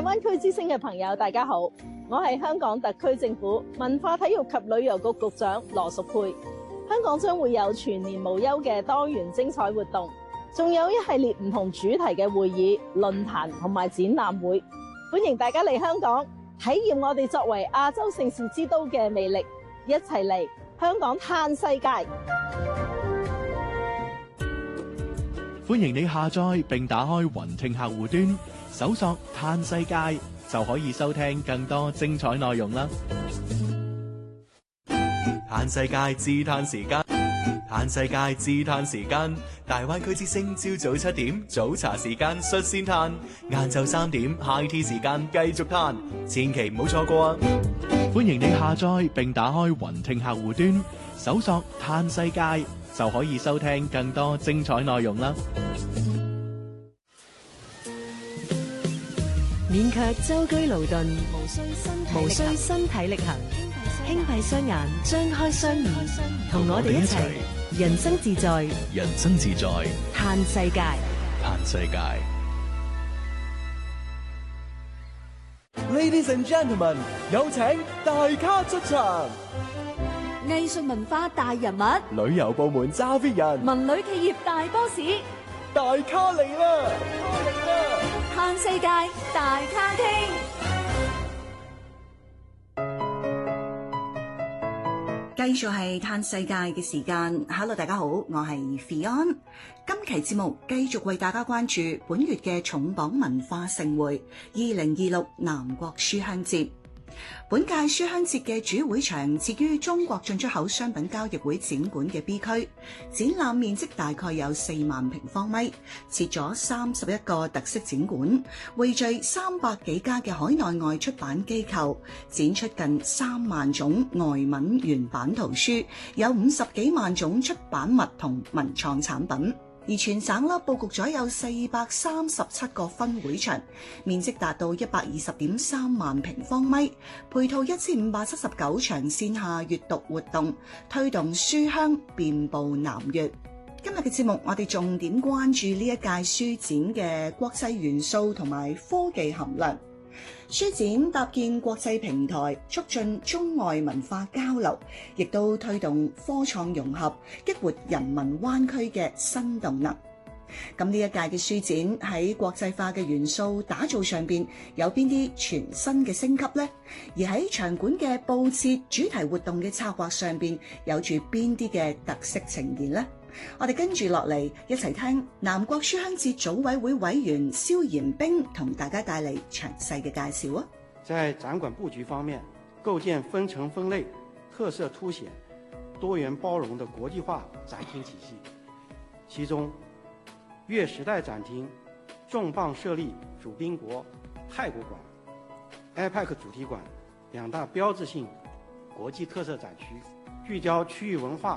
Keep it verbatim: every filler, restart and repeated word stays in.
灣區之星嘅朋友，大家好，我係香港特區政府文化體育及旅遊局局長羅淑佩。香港將會有全年無休嘅多元精彩活動，仲有一系列唔同主題嘅會議、論壇同埋展覽會，歡迎大家嚟香港體驗我哋作為亞洲盛事之都嘅魅力，一齊嚟香港嘆世界。 歡迎你下載並打開雲聽客戶端，搜索嘆世界就可以收聽更多精彩內容啦！嘆世界自嘆時間，嘆世界自嘆時間，大灣區之星朝早七點早茶時間率先嘆，晏晝三點 high tea 時間繼續嘆，千祈唔好錯過啊！歡迎你下載並打開雲聽客戶端，搜索嘆世界就可以收聽更多精彩內容啦！ 免卻舟車勞頓，無需身無需身體力行，輕閉雙眼，張開雙耳，同我哋一齊人生自在， 人生自在， 嘆世界， 嘆世界。 Ladies and gentlemen， 有請大咖出場。 藝術文化大人物， 旅遊部門揸 fit 人， 文旅企業大 boss， 大咖嚟啦！嚟啦！ 嘆世界大咖廳，繼續係嘆世界嘅時間。Hello， 大家好，我係 Fion。今期節目繼續為大家關注本月嘅重磅文化盛會——二零二六南國書香節。本屆書香節嘅主會場設於中國進出口商品交易會展館嘅 B 區，展覽面積大概有四萬平方米，設咗三十一個特色展館，匯聚三百幾家嘅海內外出版機構，展出近三萬種外文原版圖書，有五十幾萬種出版物同文創產品。而全省啦，佈局咗有四百三十七個分會場，面積達到一百二十點三萬平方米，配套一千五百七十九場線下閱讀活動，推動書香遍佈南粵。今日嘅節目，我哋重點關注呢一屆書展嘅國際元素同埋科技含量。書展搭建國際平台，促進中外文化交流，亦都推動科創融合，激活人民灣區嘅新動能。咁呢一屆嘅書展喺國際化嘅元素打造上邊有邊啲全新嘅升級呢？而喺場館嘅佈置、主題活動嘅策劃上邊有住邊啲嘅特色呈現呢？我哋跟住落嚟一齊聽南國書香節組委會委員蕭延兵同大家帶嚟詳細嘅介紹啊！ 在展館佈局方面，構建分層分類、特色凸顯、多元包容的國際化展廳體系。其中，粵時代展廳重磅設立主賓國泰國館、I P E C 主題館兩大標誌性國際特色展區，聚焦區域文化